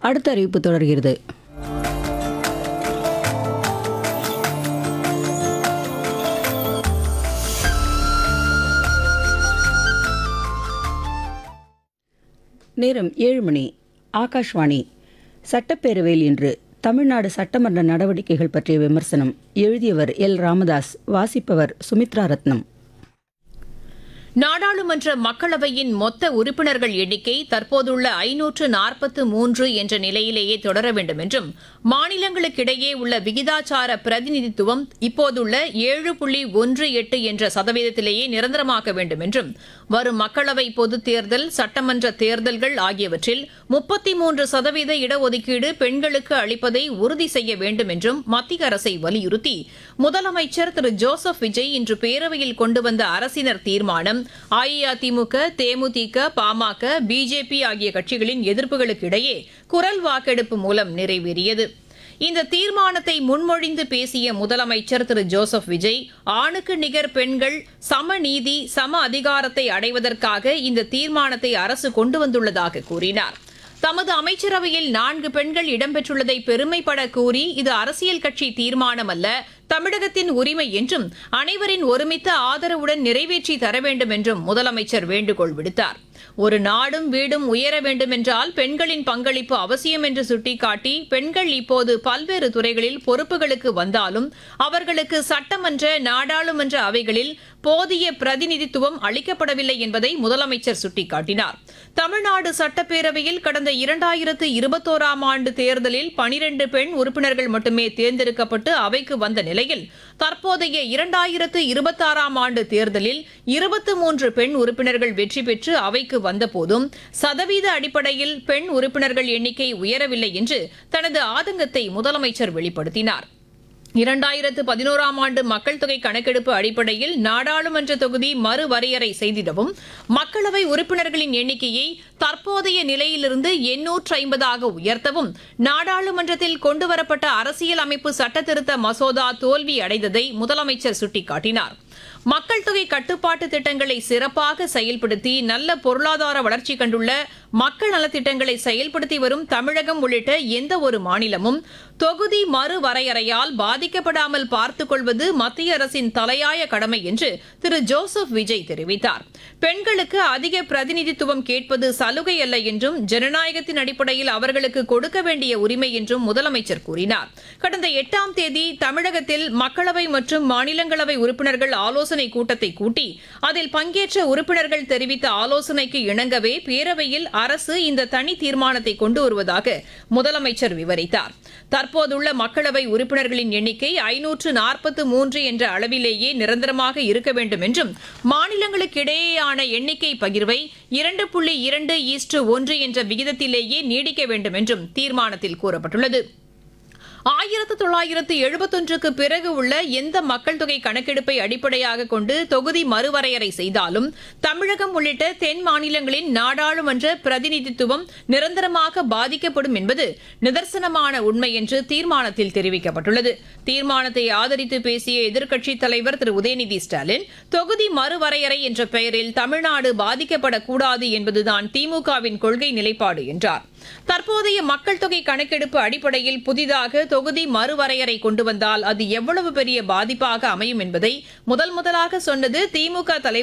அடுத்த அறிவிப்பு தொடர்கிறது. நேரம் 7 மணி. ஆகாஷ்வாணி. சட்டப்பேரவையில் இன்று தமிழ்நாடு சட்டமன்ற நடவடிக்கைகள் பற்றிய விமர்சனம். எழுதியவர் எல். ராமதாஸ். வாசிப்பவர் சுமித்ரா ரத்னம். நாடாளுமன்ற மக்களவையின் மொத்த உறுப்பினர்கள் எண்ணிக்கை தற்போதுள்ள 543 என்ற நிலையிலேயே தொடர வேண்டும் என்றும் மாநிலங்களுக்கிடையே உள்ள விகிதாச்சார பிரதிநிதித்துவம் இப்போதுள்ள 7.18 என்ற சதவீதத்திலேயே நிரந்தரமாக்க வேண்டும் என்றும் வரும் மக்களவை பொதுத் தேர்தல், சட்டமன்ற தேர்தல்கள் ஆகியவற்றில் 33% இடஒதுக்கீடு பெண்களுக்கு அளிப்பதை உறுதி செய்ய வேண்டும் என்றும் மத்திய அரசை வலியுறுத்தி முதலமைச்சர் திரு ஜோசப் விஜய் இன்று பேரவையில் கொண்டு வந்த அரசினர் தீர்மானம் அஇஅதிமுக, தேமுதிக, பாமக, பிஜேபி ஆகிய கட்சிகளின் எதிர்ப்புகளுக்கு இடையே குரல் வாக்கெடுப்பு மூலம் நிறைவேறியது. இந்த தீர்மானத்தை முன்மொழிந்து பேசிய முதலமைச்சர் திரு ஜோசப் விஜய், ஆணுக்கு நிகர் பெண்கள் சமநீதி, சம அதிகாரத்தை அடைவதற்காக இந்த தீர்மானத்தை அரசு கொண்டு வந்துள்ளதாக கூறினார். தமது அமைச்சரவையில் 4 பெண்கள் இடம்பெற்றுள்ளதை பெருமைப்பட கூறி, இது அரசியல் கட்சி தீர்மானம் அல்ல, தமிழகத்தின் உரிமை என்றும் அனைவரின் ஒருமித்த ஆதரவுடன் நிறைவேற்றி தர வேண்டும் என்றும் முதலமைச்சர் வேண்டுகோள் விடுத்தார். ஒரு நாடும் வீடும் உயர வேண்டுமென்றால் பெண்களின் பங்களிப்பு அவசியம் என்று சுட்டிக்காட்டி, பெண்கள் இப்போது பல்வேறு துறைகளில் பொறுப்புகளுக்கு வந்தாலும் அவர்களுக்கு சட்டமன்ற, நாடாளுமன்ற அவைகளில் போதிய பிரதிநிதித்துவம் அளிக்கப்படவில்லை என்பதை முதலமைச்சர் சுட்டிக்காட்டினார். தமிழ்நாடு சட்டப்பேரவையில் கடந்த 2021ஆம் ஆண்டு தேர்தலில் 12 பெண் உறுப்பினர்கள் மட்டுமே தேர்ந்தெடுக்கப்பட்டு அவைக்கு வந்த நிலையில் தற்போதைய 2026ஆம் ஆண்டு தேர்தலில் 23 பெண் உறுப்பினர்கள் வெற்றி பெற்று அவைக்கு வந்தபோதும் சதவீத அடிப்படையில் பெண் உறுப்பினர்கள் எண்ணிக்கை உயரவில்லை என்று தனது ஆதங்கத்தை முதலமைச்சர் வெளிப்படுத்தினார். 2011ஆம் ஆண்டு மக்கள் தொகை கணக்கெடுப்பு அடிப்படையில் நாடாளுமன்ற தொகுதி மறுவரையறை செய்திடவும் மக்களவை உறுப்பினர்களின் எண்ணிக்கையை தற்போதைய நிலையிலிருந்து 850ஆக உயர்த்தவும் நாடாளுமன்றத்தில் கொண்டுவரப்பட்ட அரசியல் அமைப்பு சட்டத்திருத்த மசோதா தோல்வி அடைந்ததை முதலமைச்சர் சுட்டிக்காட்டினார். மக்கள் தொகை கட்டுப்பாட்டு திட்டங்களை சிறப்பாக செயல்படுத்தி நல்ல பொருளாதார வளர்ச்சி கண்டுள்ள மக்கள் நலத்திட்டங்களை செயல்படுத்தி வரும் தமிழகம் உள்ளிட்ட எந்த ஒரு மாநிலமும் தொகுதி மறுவரையறையால் பாதிக்கப்படாமல் பார்த்துக் கொள்வது மத்திய அரசின் தலையாய கடமை என்று திரு ஜோசப் விஜய் தெரிவித்தார். பெண்களுக்கு அதிக பிரதிநிதித்துவம் கேட்பது சலுகை அல்ல என்றும் ஜனநாயகத்தின் அடிப்படையில் அவர்களுக்கு கொடுக்க வேண்டிய உரிமை என்றும் முதலமைச்சர் கூறினார். கடந்த 8ஆம் தேதி தமிழகத்தில் மக்களவை மற்றும் மாநிலங்களவை உறுப்பினர்கள் ஆலோசனை கூட்டத்தை கூட்டி அதில் பங்கேற்ற உறுப்பினர்கள் தெரிவித்த ஆலோசனைக்கு இணங்கவே பேரவையில் அரசு இந்த தனி தீர்மானத்தை கொண்டு வருவதாக முதலமைச்சர் விவரித்தார். தற்போதுள்ள மக்களவை உறுப்பினர்களின் எண்ணிக்கை 543 என்ற அளவிலேயே நிரந்தரமாக இருக்க வேண்டும் என்றும் மாநிலங்களுக்கு இடையேயான எண்ணிக்கை பகிர்வை 2.2:1 என்ற விகிதத்திலேயே நீடிக்க வேண்டும் என்றும் தீர்மானத்தில் கூறப்பட்டுள்ளது. 1971க்கு பிறகு உள்ள எந்த மக்கள் தொகை கணக்கெடுப்பை அடிப்படையாக கொண்டு தொகுதி மறுவரையறை செய்தாலும் தமிழகம் உள்ளிட்ட தென் மாநிலங்களின் நாடாளுமன்ற பிரதிநிதித்துவம் நிரந்தரமாக பாதிக்கப்படும் என்பது நிதர்சனமான உண்மை என்று தீர்மானத்தில் தெரிவிக்கப்பட்டுள்ளது. தீர்மானத்தை ஆதரித்து பேசிய எதிர்க்கட்சித் தலைவர் திரு உதயநிதி ஸ்டாலின், தொகுதி மறுவரையறை என்ற பெயரில் தமிழ்நாடு பாதிக்கப்படக்கூடாது என்பதுதான் திமுகவின் கொள்கை நிலைப்பாடு என்றார். தற்போதைய மக்கள் தொகை கணக்கெடுப்பு அடிப்படையில் புதிதாக தொகுதி மறுவரையறை கொண்டு வந்தால் அது எவ்வளவு பெரிய பாதிப்பாக அமையும் என்பதை முதலாக சொன்னது திமுக தலைவர்